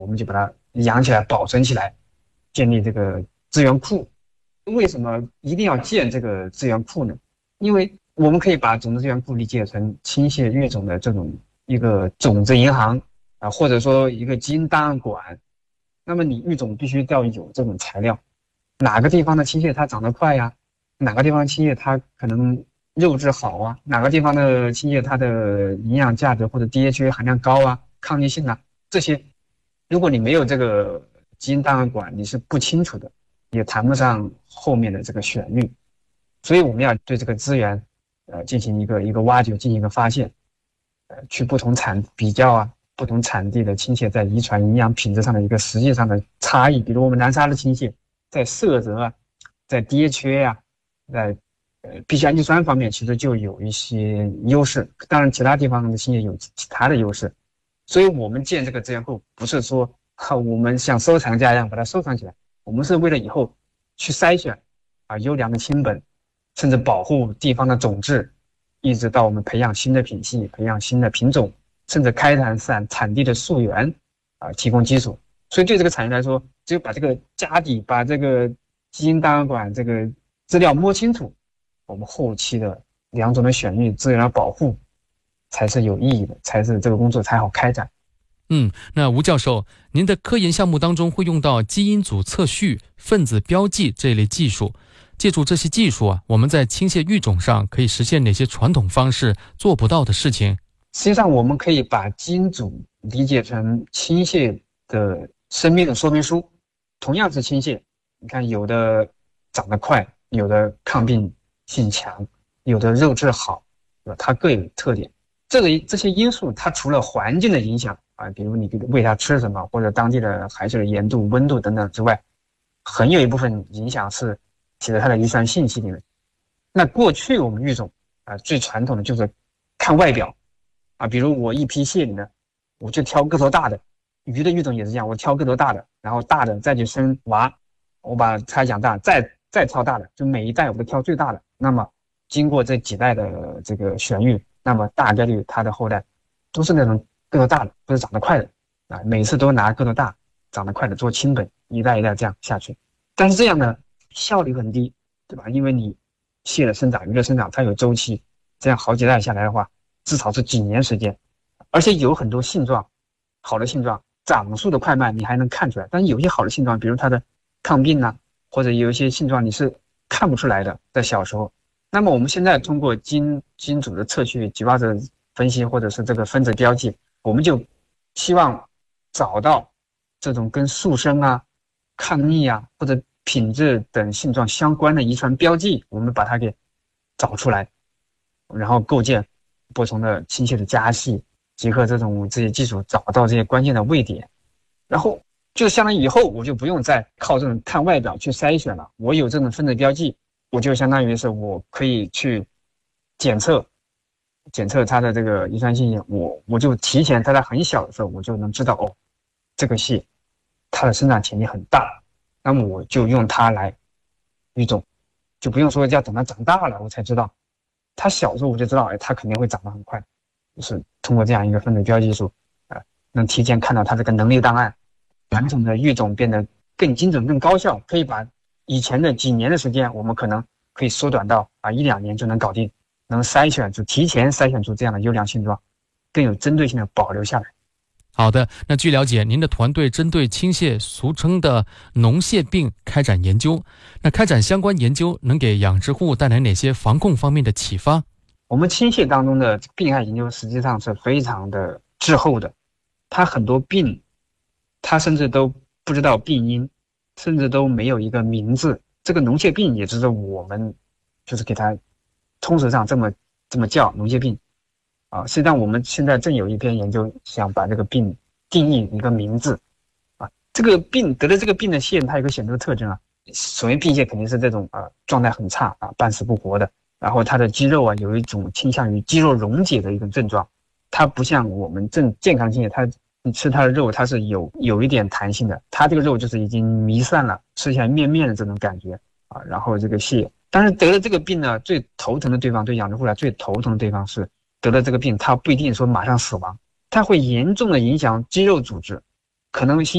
我们就把它养起来、保存起来，建立这个资源库。为什么一定要建这个资源库呢？因为我们可以把种子资源库理解成倾泻育种的这种一个种子银行啊，或者说一个基因档案馆。那么你育种必须要有这种材料，哪个地方的倾泻它长得快呀？哪个地方倾泻它可能肉质好啊？哪个地方的倾泻它的营养价值或者 DHA 含量高啊？抗逆性啊？这些，如果你没有这个基因档案馆，你是不清楚的，也谈不上后面的这个选育。所以我们要对这个资源，进行一个挖掘，进行一个发现，去不同比较啊，不同产地的倾泻在遗传营养品质上的一个实际上的差异。比如我们南沙的倾泻，在色泽啊，在 DHA 啊，在必需氨基酸方面，其实就有一些优势。当然，其他地方的倾泻有其他的优势。所以我们建这个资源库，不是说我们像收藏家一样把它收藏起来，我们是为了以后去筛选优良的亲本，甚至保护地方的种质，一直到我们培养新的品系，培养新的品种，甚至开展产地的溯源提供基础。所以对这个产业来说，只有把这个家底，把这个基因档案馆这个资料摸清楚，我们后期的两种的选育、资源的保护才是有意义的，才是这个工作才好开展。 那吴教授，您的科研项目当中会用到基因组测序、分子标记这一类技术，借助这些技术我们在倾泻育种上可以实现哪些传统方式做不到的事情？ 实际上，我们可以把基因组理解成倾泻的生命的说明书。同样是倾泻，你看有的长得快，有的抗病性强，有的肉质好，它各有特点。这些因素，它除了环境的影响比如你喂它吃什么，或者当地的海水的盐度、温度等等之外，很有一部分影响是起在它的遗传信息里面。那过去我们育种最传统的就是看外表比如我一批蟹里呢，我就挑个头大的。鱼的育种也是这样，我挑个头大的，然后大的再去生娃，我把它养大，再挑大的，就每一代我都挑最大的。那么经过这几代的这个选育，那么大概率它的后代都是那种个头大的，不是长得快的每次都拿个头大、长得快的做亲本，一代一代这样下去。但是这样呢，效率很低，对吧？因为你蟹的生长、鱼的生长，它有周期，这样好几代下来的话，至少是几年时间，而且有很多性状，好的性状。长速的快慢你还能看出来，但是有些好的性状，比如它的抗病或者有一些性状你是看不出来的，在小时候。那么我们现在通过基因组的测序、激化的分析，或者是这个分子标记，我们就希望找到这种跟速生抗逆或者品质等性状相关的遗传标记，我们把它给找出来，然后构建不同的倾泻的家系。结合这些技术找到这些关键的位点，然后就相当于以后我就不用再靠这种看外表去筛选了，我有这种分子标记，我就相当于是我可以去检测它的这个遗传信息，我就提前在它很小的时候我就能知道这个蟹它的生长潜力很大，那么我就用它来育种，就不用说要等它长大了我才知道，它小时候我就知道它肯定会长得很快。就是通过这样一个分子标记术能提前看到它这个能力档案，完整的育种变得更精准、更高效，可以把以前的几年的时间，我们可能可以缩短到1-2年就能搞定，能提前筛选出这样的优良性状，更有针对性的保留下来。 好的，那据了解，您的团队针对倾泻俗称的脓屑病开展研究，那开展相关研究能给养殖户带来哪些防控方面的启发？ 我们倾泻当中的病害研究实际上是非常的滞后的，它很多病，它甚至都不知道病因，甚至都没有一个名字。这个脓屑病也只是我们就是给它通俗上这么叫脓屑病实际上我们现在正有一篇研究想把这个病定义一个名字这个病得了这个病的蟹它有个显著的特征首先病蟹肯定是这种状态很差半死不活的。然后它的肌肉有一种倾向于肌肉溶解的一种症状，它不像我们正健康性的，你吃它的肉它是有一点弹性的，它这个肉就是已经弥散了，吃起来面面的这种感觉然后这个蟹，但是得了这个病呢，最头疼的对方对养殖户来最头疼的对方是得了这个病，它不一定说马上死亡，它会严重的影响肌肉组织， 可能